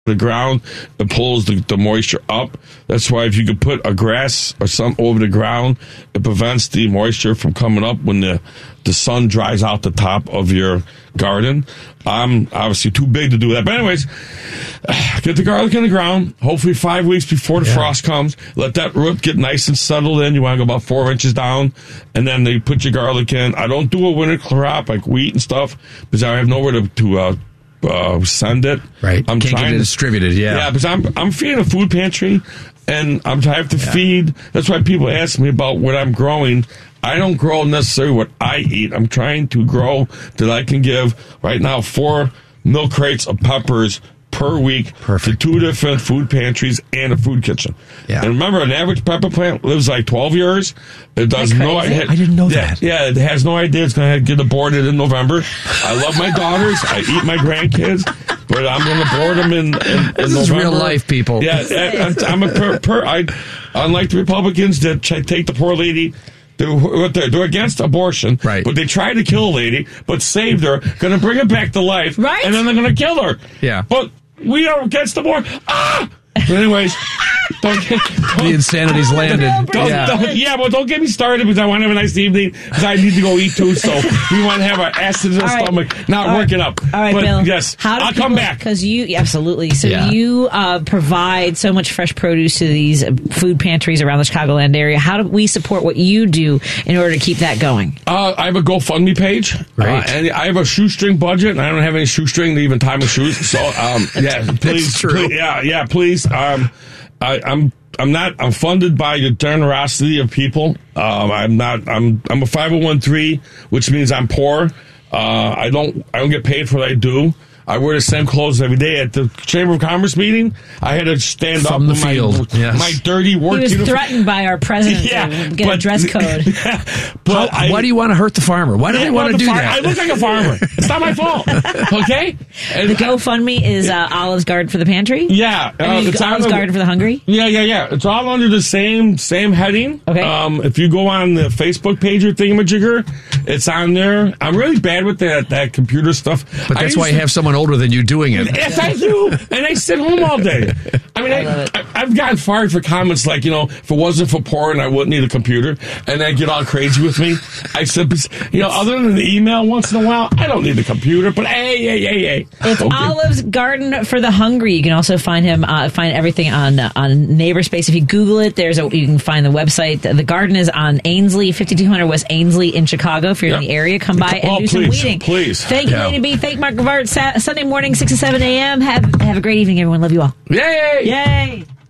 the ground, it pulls the moisture up. That's why if you could put a grass or something over the ground, it prevents the moisture from coming up when the sun dries out the top of your garden. I'm obviously too big to do that. But anyways, get the garlic in the ground, hopefully 5 weeks before the frost comes. Let that root get nice and settled in. You want to go about 4 inches down, and then you put your garlic in. I don't do a winter crop like wheat and stuff because I have nowhere to send it. Right. I'm Can't get it distributed. Yeah, because I'm feeding a food pantry, and I have to feed. That's why people ask me about what I'm growing. I don't grow necessarily what I eat. I'm trying to grow that I can give right now 4 milk crates of peppers per week to 2 different food pantries and a food kitchen. Yeah. And remember, an average pepper plant lives like 12 years. It does I didn't know that. Yeah, it has no idea it's going to get aborted in November. I love my daughters. I eat my grandkids. But I'm going to board them in This November. is real life, people. Yeah, I'm unlike the Republicans that take the poor lady. They're against abortion, right? But they tried to kill a lady, but saved her. Going to bring her back to life, right? And then they're going to kill her. Yeah. But we are against abortion. But anyways, the insanity's landed. But don't get me started because I want to have a nice evening because I need to go eat too. So we want to have our acids in the stomach not working up. All right, but Bill. Yes, I'll come back because you absolutely. So you provide so much fresh produce to these food pantries around the Chicagoland area. How do we support what you do in order to keep that going? I have a GoFundMe page, and I have a shoestring budget, and I don't have any shoestring to even tie my shoes. So please, please. I'm funded by the generosity of people. I'm a 501(c)(3), which means I'm poor. I don't get paid for what I do. I wear the same clothes every day. At the Chamber of Commerce meeting, I had to stand from up the field. My dirty work uniform. He was threatened by our president to get a dress code. But why do you want to hurt the farmer? Why do they want to do that? I look like a farmer. It's not my fault. Okay? And the GoFundMe is Olive's Garden for the Pantry? Yeah. It's Olive's Garden for the Hungry? Yeah. It's all under the same heading. Okay. If you go on the Facebook page or thingamajigger, it's on there. I'm really bad with that computer stuff. But that's why you have someone older than you doing it. Yes, I do. And I sit home all day. I mean, I've gotten fired for comments like, if it wasn't for porn, I wouldn't need a computer. And they get all crazy with me. I said, other than the email once in a while, I don't need a computer. But hey. It's Olive's Garden for the Hungry. You can also find him, find everything on NeighborSpace. If you Google it, you can find the website. The garden is on Ainsley, 5200 West Ainsley in Chicago. If you're in the area, come by and do some weeding. Please. Thank you, Lady B. Thank Mark Gavart. Sunday morning, 6 to 7 a.m. Have a great evening, everyone. Love you all. Yay! Yay!